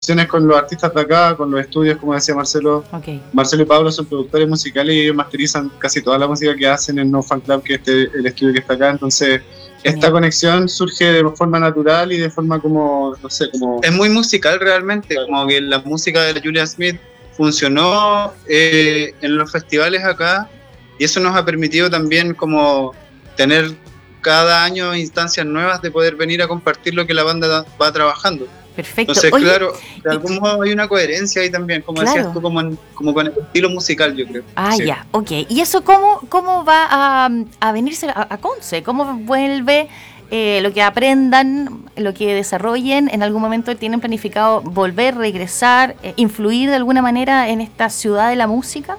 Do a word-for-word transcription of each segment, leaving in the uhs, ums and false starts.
con los artistas de acá, con los estudios, como decía Marcelo. Okay. Marcelo y Pablo son productores musicales y ellos masterizan casi toda la música que hacen en No Fan Club, que es este, el estudio que está acá. Entonces, esta Genial. conexión surge de forma natural y de forma como, no sé, como... Es muy musical realmente, claro. Como que la música de Julia Smith funcionó eh, en los festivales acá, y eso nos ha permitido también como tener cada año instancias nuevas de poder venir a compartir lo que la banda va trabajando. Perfecto. Entonces, Oye, claro, de algún modo hay una coherencia ahí también, como claro. decías tú, como, en, como con el estilo musical, yo creo. Ah, sí. ya, ok. ¿Y eso cómo, cómo va a, a venirse a, a Conce? ¿Cómo vuelve eh, lo que aprendan, lo que desarrollen? ¿En algún momento tienen planificado volver, regresar, eh, influir de alguna manera en esta ciudad de la música?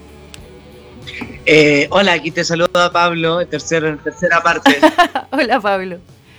Eh, hola, aquí te saluda Pablo, tercera, tercera parte. Hola, Pablo.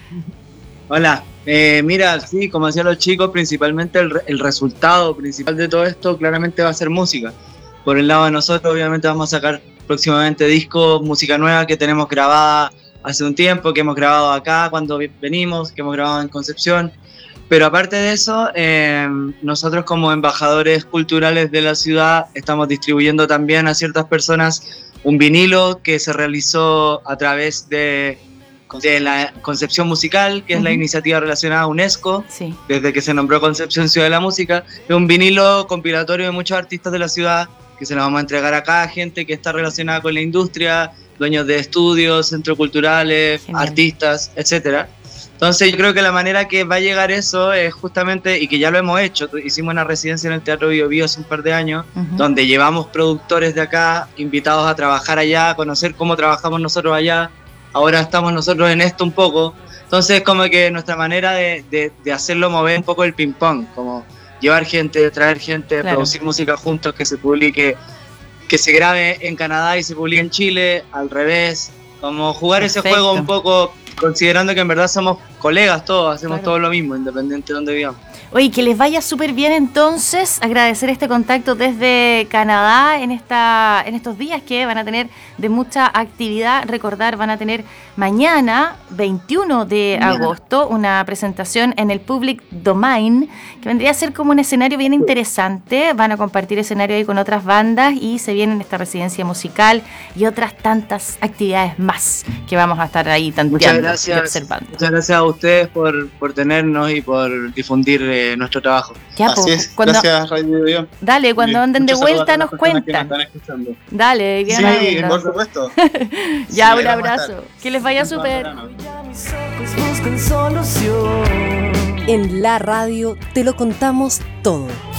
Hola, eh, mira, sí, como decían los chicos, principalmente el, el resultado principal de todo esto claramente va a ser música. Por el lado de nosotros, obviamente vamos a sacar próximamente discos, música nueva que tenemos grabada hace un tiempo, que hemos grabado acá cuando venimos, que hemos grabado en Concepción. Pero aparte de eso, eh, nosotros como embajadores culturales de la ciudad estamos distribuyendo también a ciertas personas un vinilo que se realizó a través de... de la Concepción Musical, que es uh-huh. la iniciativa relacionada a UNESCO, sí. desde que se nombró Concepción Ciudad de la Música. Es un vinilo compilatorio de muchos artistas de la ciudad que se lo vamos a entregar acá a gente que está relacionada con la industria, dueños de estudios, centros culturales, Genial. artistas, etcétera. Entonces yo creo que la manera que va a llegar eso es justamente, y que ya lo hemos hecho, hicimos una residencia en el Teatro Bio Bio hace un par de años, uh-huh. donde llevamos productores de acá, invitados a trabajar allá, a conocer cómo trabajamos nosotros allá. Ahora estamos nosotros en esto un poco, entonces como que nuestra manera de, de, de hacerlo mover un poco el ping pong, como llevar gente, traer gente, claro. producir música juntos, que se publique, que se grabe en Canadá y se publique en Chile, al revés, como jugar Perfecto. ese juego un poco, considerando que en verdad somos colegas todos, hacemos claro. todo lo mismo, independiente de donde vivamos. Oye, que les vaya súper bien entonces, agradecer este contacto desde Canadá en esta en estos días que van a tener de mucha actividad. Recordar, van a tener mañana, veintiuno de agosto, una presentación en el Public Domain, que vendría a ser como un escenario bien interesante. Van a compartir escenario ahí con otras bandas y se viene esta residencia musical y otras tantas actividades más que vamos a estar ahí tanteando y observando. Muchas gracias a ustedes por, por tenernos y por difundir eh, nuestro trabajo. Ya, Así pues, es, cuando, gracias Radio Bio. Dale, cuando Sí, anden de vuelta nos cuentan. Dale, bien. Sí, por supuesto. Ya, sí, un abrazo. Que les vaya súper. En la radio te lo contamos todo.